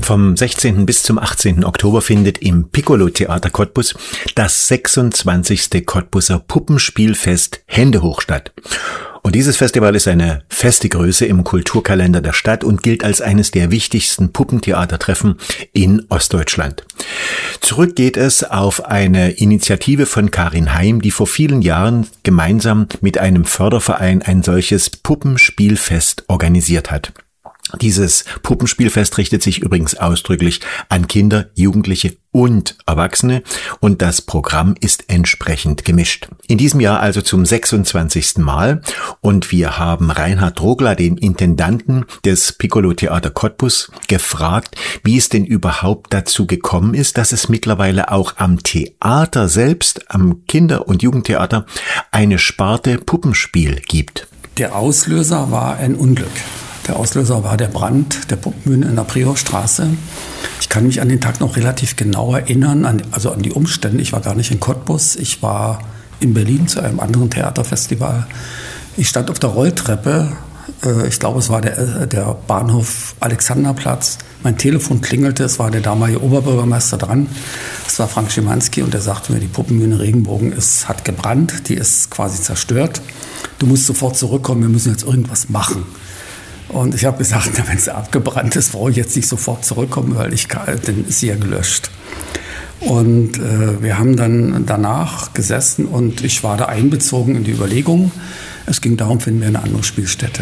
Vom 16. bis zum 18. Oktober findet im Piccolo-Theater Cottbus das 26. Cottbuser Puppenspielfest Hände hoch statt. Und dieses Festival ist eine feste Größe im Kulturkalender der Stadt und gilt als eines der wichtigsten Puppentheatertreffen in Ostdeutschland. Zurück geht es auf eine Initiative von Karin Heim, die vor vielen Jahren gemeinsam mit einem Förderverein ein solches Puppenspielfest organisiert hat. Dieses Puppenspielfest richtet sich übrigens ausdrücklich an Kinder, Jugendliche und Erwachsene und das Programm ist entsprechend gemischt. In diesem Jahr also zum 26. Mal und wir haben Reinhard Drogler, den Intendanten des Piccolo-Theater Cottbus, gefragt, wie es denn überhaupt dazu gekommen ist, dass es mittlerweile auch am Theater selbst, am Kinder- und Jugendtheater, eine Sparte Puppenspiel gibt. Der Auslöser war ein Unglück. Der Auslöser war der Brand der Puppenbühne in der Priorstraße. Ich kann mich an den Tag noch relativ genau erinnern, an die Umstände. Ich war gar nicht in Cottbus, ich war in Berlin zu einem anderen Theaterfestival. Ich stand auf der Rolltreppe, ich glaube es war der Bahnhof Alexanderplatz. Mein Telefon klingelte, es war der damalige Oberbürgermeister dran. Es war Frank Schimanski und der sagte mir, die Puppenbühne Regenbogen hat gebrannt, die ist quasi zerstört. Du musst sofort zurückkommen, wir müssen jetzt irgendwas machen. Und ich habe gesagt, wenn sie abgebrannt ist, brauche ich jetzt nicht sofort zurückkommen, weil dann ist sie ja gelöscht. Und wir haben dann danach gesessen und ich war da einbezogen in die Überlegungen. Es ging darum, finden wir eine andere Spielstätte.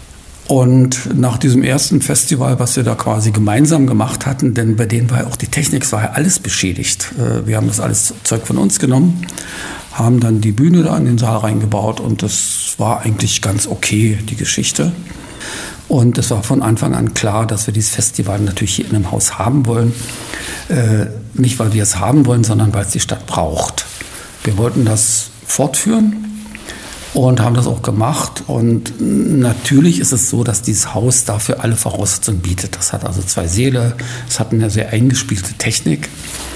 Und nach diesem ersten Festival, was wir da quasi gemeinsam gemacht hatten, denn bei denen war ja auch die Technik, es war ja alles beschädigt. Wir haben das alles Zeug von uns genommen, haben dann die Bühne da in den Saal reingebaut und das war eigentlich ganz okay, die Geschichte. Und es war von Anfang an klar, dass wir dieses Festival natürlich hier in einem Haus haben wollen. Nicht, weil wir es haben wollen, sondern weil es die Stadt braucht. Wir wollten das fortführen und haben das auch gemacht. Und natürlich ist es so, dass dieses Haus dafür alle Voraussetzungen bietet. Das hat also 2 Säle, es hat eine sehr eingespielte Technik,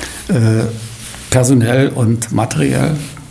personell und materiell.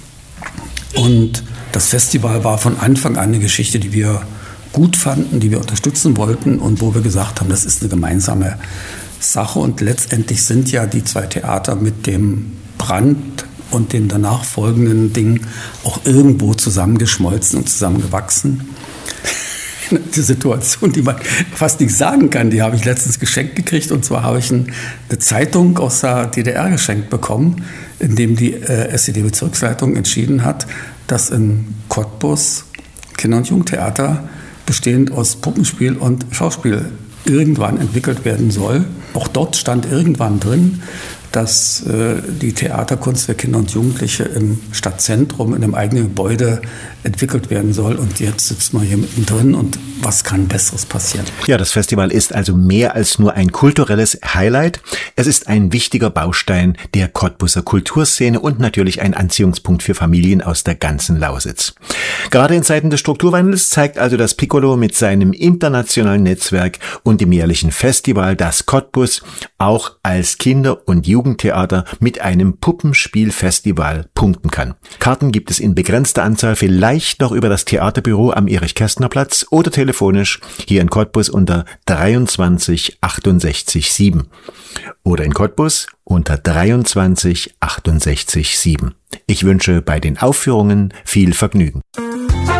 Und das Festival war von Anfang an eine Geschichte, die wir gut fanden, die wir unterstützen wollten und wo wir gesagt haben, das ist eine gemeinsame Sache. Und letztendlich sind ja die 2 Theater mit dem Brand und dem danach folgenden Ding auch irgendwo zusammengeschmolzen und zusammengewachsen. Die Situation, die man fast nicht sagen kann, die habe ich letztens geschenkt gekriegt. Und zwar habe ich eine Zeitung aus der DDR geschenkt bekommen, in dem die SED-Bezirksleitung entschieden hat, dass in Cottbus Kinder- und Jugendtheater bestehend aus Puppenspiel und Schauspiel irgendwann entwickelt werden soll. Auch dort stand irgendwann drin, dass die Theaterkunst für Kinder und Jugendliche im Stadtzentrum in einem eigenen Gebäude entwickelt werden soll. Und jetzt sitzt man hier mittendrin und was kann Besseres passieren? Ja, das Festival ist also mehr als nur ein kulturelles Highlight. Es ist ein wichtiger Baustein der Cottbuser Kulturszene und natürlich ein Anziehungspunkt für Familien aus der ganzen Lausitz. Gerade in Zeiten des Strukturwandels zeigt also das Piccolo mit seinem internationalen Netzwerk und dem jährlichen Festival, dass Cottbus auch als Kinder- und Jugendtheater mit einem Puppenspielfestival punkten kann. Karten gibt es in begrenzter Anzahl, vielleicht noch über das Theaterbüro am Erich-Kästner-Platz oder telefonisch hier in Cottbus unter 23 68 7 oder in Cottbus unter 23 68 7. Ich wünsche bei den Aufführungen viel Vergnügen.